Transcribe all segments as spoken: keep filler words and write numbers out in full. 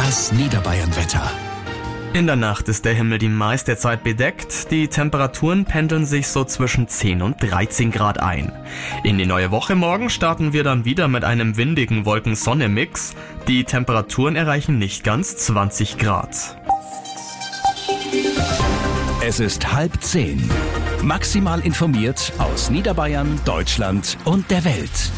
Das Niederbayern-Wetter. In der Nacht ist der Himmel die meiste Zeit bedeckt. Die Temperaturen pendeln sich so zwischen zehn und dreizehn Grad ein. In die neue Woche morgen starten wir dann wieder mit einem windigen Wolken-Sonne-Mix. Die Temperaturen erreichen nicht ganz zwanzig Grad. Es ist halb zehn. Maximal informiert aus Niederbayern, Deutschland und der Welt.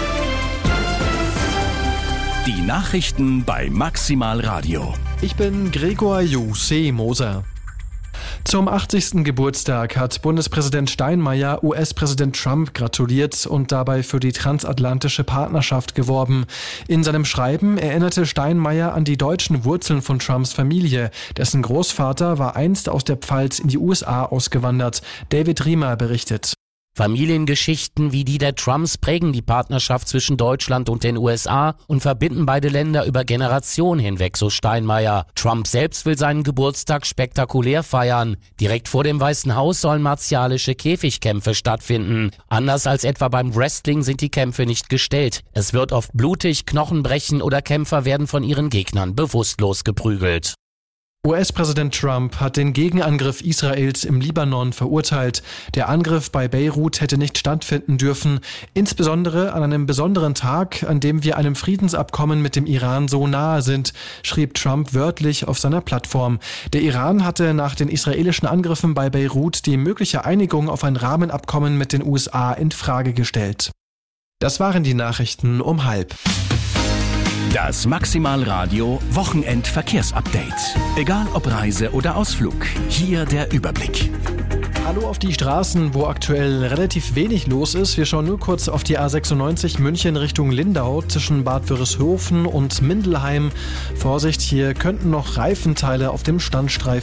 Die Nachrichten bei Maximal Radio. Ich bin Gregor Jose Moser. Zum achtzigsten Geburtstag hat Bundespräsident Steinmeier U S-Präsident Trump gratuliert und dabei für die transatlantische Partnerschaft geworben. In seinem Schreiben erinnerte Steinmeier an die deutschen Wurzeln von Trumps Familie. Dessen Großvater war einst aus der Pfalz in die U S A ausgewandert. David Riemer berichtet. Familiengeschichten wie die der Trumps prägen die Partnerschaft zwischen Deutschland und den U S A und verbinden beide Länder über Generationen hinweg, so Steinmeier. Trump selbst will seinen Geburtstag spektakulär feiern. Direkt vor dem Weißen Haus sollen martialische Käfigkämpfe stattfinden. Anders als etwa beim Wrestling sind die Kämpfe nicht gestellt. Es wird oft blutig, Knochen brechen oder Kämpfer werden von ihren Gegnern bewusstlos geprügelt. U S-Präsident Trump hat den Gegenangriff Israels im Libanon verurteilt. Der Angriff bei Beirut hätte nicht stattfinden dürfen, insbesondere an einem besonderen Tag, an dem wir einem Friedensabkommen mit dem Iran so nahe sind, schrieb Trump wörtlich auf seiner Plattform. Der Iran hatte nach den israelischen Angriffen bei Beirut die mögliche Einigung auf ein Rahmenabkommen mit den U S A in Frage gestellt. Das waren die Nachrichten um halb. Das Maximal Radio Wochenend-Verkehrsupdate. Egal ob Reise oder Ausflug, hier der Überblick. Hallo auf die Straßen, wo aktuell relativ wenig los ist. Wir schauen nur kurz auf die A sechsundneunzig München Richtung Lindau zwischen Bad Wörishofen und Mindelheim. Vorsicht, hier könnten noch Reifenteile auf dem Standstreifen